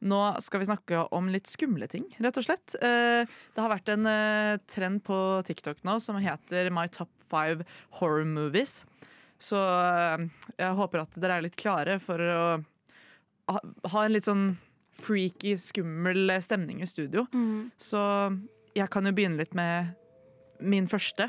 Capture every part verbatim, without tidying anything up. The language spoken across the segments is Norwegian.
Nå skal vi snakke om litt skumle ting, rett og slett. Eh, det har vært en eh, trend på TikTok nå som heter My Top five Horror Movies. Så eh, jeg håper at dere er litt klare for å ha, ha en litt sånn freaky, skummel stemning i studio. Mm. Så jeg kan jo begynne litt med min første.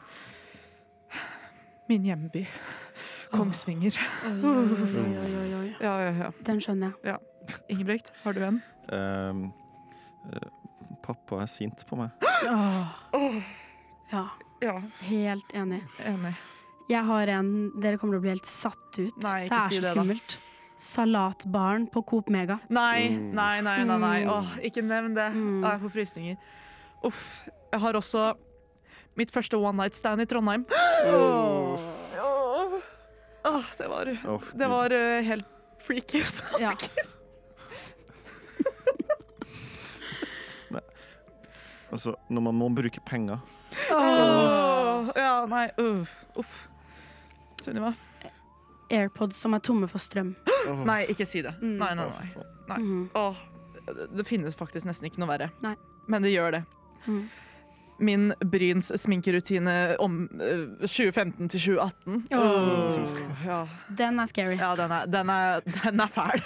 Min hjemby. Kongsvinger. Oi, oi, oi, oi, oi, oi. Ja, ja, ja. Den skjønner jeg. Ja. Ingebrigt, har du en? Um, uh, pappa er sint på meg. Åh. Ja, Ja, helt enig. enig. Jeg har en, dere kommer til å bli helt satt ut. Nei, det ikke er si så det da. skummelt. Salatbaren på Coop Mega. Nei, Mm. nei, nei, nei, nei. Mm. Åh, ikke nevn det. Mm. Ah, jeg får frysninger. Uff, jeg har også mitt første one night stand i Trondheim. Åh. Åh, Åh, det var, Åh, det var uh, helt freaky. Ja. Altså, når man må bruke penger. Åh, ja, nei, uff, uff. Sunniva? Airpods som er tomme for strøm. Åh. Nei, ikke si det. Mm. Nei, nei, Åh, nei. faen. Nei. Mhm. Åh, det, det finnes faktisk nesten ikke noe verre. Nei. Men det gjør det. Mm. Min Bryns sminkerutine om uh, tjue femten til tjue atten. Åh. Åh, ja. Den er scary. ja, den er, den er, den er fæl.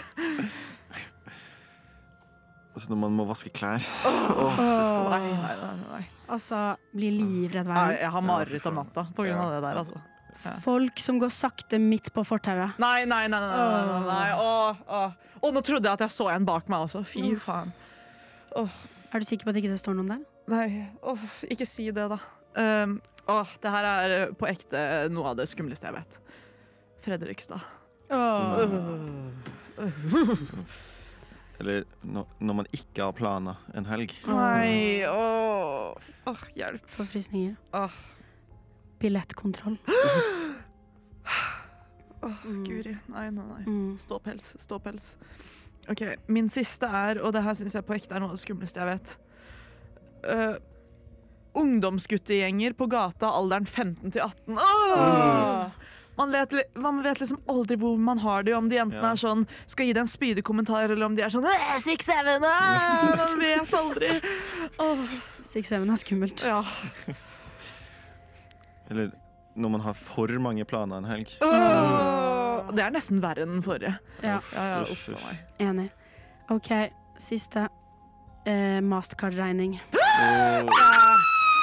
Altså, når man må vaske klær. Åh, nei, nei, nei, nei. Altså, blir livredd hver Nei, gang. jeg har mareritt om natta på grunn av det der, altså. Ja. Folk som går sakte midt på fortauet. Nei, nei, nei, nei, nei, nei, nei. Åh, åh. Åh, nå trodde jeg at jeg så en bak meg også. Fy faen. Åh, Er du sikker på at ikke det står noen der? nei, åh, ikke si det da. Um, åh, det her er eh, på ekte noe av det skumleste jeg vet. Fredrikstad. Åh. Eller når, når man ikke har planer en helg. Nei, åh, åh, hjelp. Forfrysninger. Åh, Billettkontroll. åh, Guri. Nei, nei, nei. Mm. Ståpels, ståpels. Ok, min siste er, og det her synes jeg på ekte er noe av det skumleste jeg vet. Uh, ungdomsguttegjenger på gata, alderen femten til atten. Åh! Man vet, li- man vet liksom aldri hvor man har det, om de enten Ja. er sånn, skal gi deg en spydig kommentar, eller om de er sånn, «Æ, six, seven, ah!» Man vet aldri. Åh, Six Seven er skummelt. ja. Eller når man har for mange planer en helg. Åh, det er nesten verre enn den forrige. Ja, Ja, ja, Uff, uff, uff. meg. enig. OK, siste. Eh, Mastercard-regning. Åh, Ja,